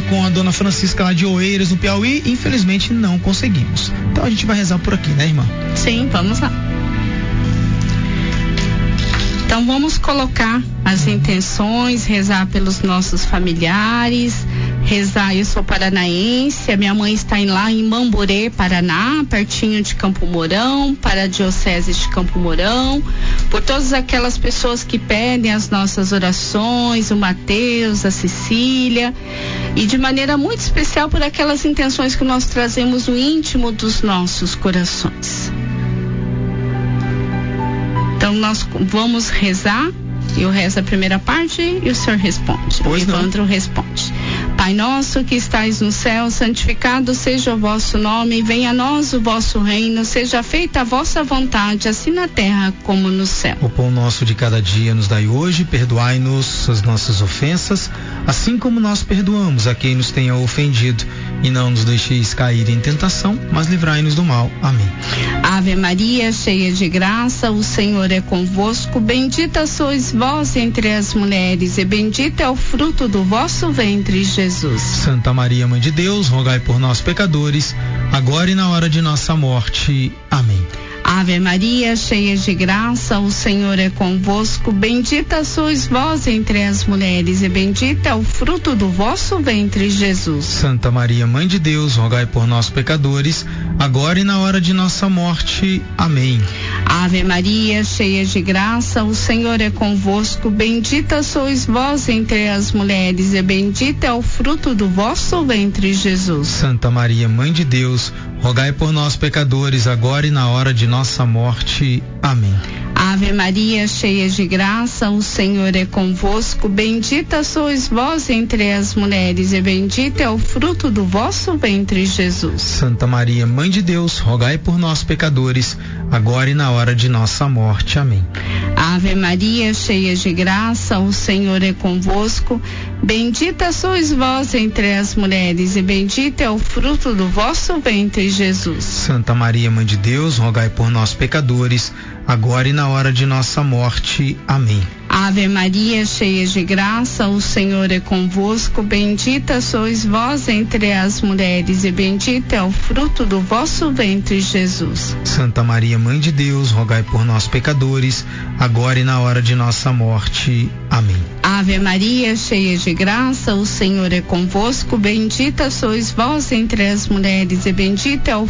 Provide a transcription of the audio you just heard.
com a dona Francisca lá de Oeiras, no Piauí. Infelizmente não conseguimos. Então a gente vai rezar por aqui, né, irmã? Sim, vamos lá. Então vamos colocar as intenções, rezar pelos nossos familiares, rezar. Eu sou paranaense, a minha mãe está lá em Mamburê, Paraná, pertinho de Campo Mourão, para a Diocese de Campo Mourão, por todas aquelas pessoas que pedem as nossas orações, o Mateus, a Cecília, e de maneira muito especial por aquelas intenções que nós trazemos no íntimo dos nossos corações. Então nós vamos rezar, eu rezo a primeira parte e o senhor responde. Pois o Evandro responde. Pai nosso que estais no céu, santificado seja o vosso nome, venha a nós o vosso reino, seja feita a vossa vontade, assim na terra como no céu. O pão nosso de cada dia nos dai hoje, perdoai-nos as nossas ofensas, assim como nós perdoamos a quem nos tenha ofendido, e não nos deixeis cair em tentação, mas livrai-nos do mal. Amém. Ave Maria, cheia de graça, o Senhor é convosco, bendita sois vós entre as mulheres, e bendito é o fruto do vosso ventre, Jesus. Santa Maria, Mãe de Deus, rogai por nós pecadores, agora e na hora de nossa morte. Amém. Ave Maria, cheia de graça, o Senhor é convosco, bendita sois vós entre as mulheres, e bendito é o fruto do vosso ventre, Jesus. Santa Maria, Mãe de Deus, rogai por nós pecadores, agora e na hora de nossa morte. Amém. Ave Maria, cheia de graça, o Senhor é convosco, bendita sois vós entre as mulheres, e bendito é o fruto do vosso ventre, Jesus. Santa Maria, Mãe de Deus, rogai por nós pecadores, agora e na hora de nossa morte. Amém. Ave Maria, cheia de graça, o Senhor é convosco, bendita sois vós entre as mulheres, e bendito é o fruto do vosso ventre, Jesus. Santa Maria, Mãe de Deus, rogai por nós pecadores, agora e na hora de nossa morte. Amém. Ave Maria, cheia de graça, o Senhor é convosco, bendita sois vós entre as mulheres, e bendito é o fruto do vosso ventre, Jesus. Santa Maria, Mãe de Deus, rogai por nós pecadores, agora e na hora de nossa morte. Amém. Ave Maria, cheia de graça, o Senhor é convosco, bendita sois vós entre as mulheres, e bendito é o fruto do vosso ventre, Jesus. Santa Maria, Mãe de Deus, rogai por nós pecadores, agora e na hora de nossa morte. Amém. Ave Maria, cheia de graça, o Senhor é convosco, bendita sois vós entre as mulheres, e bendito é o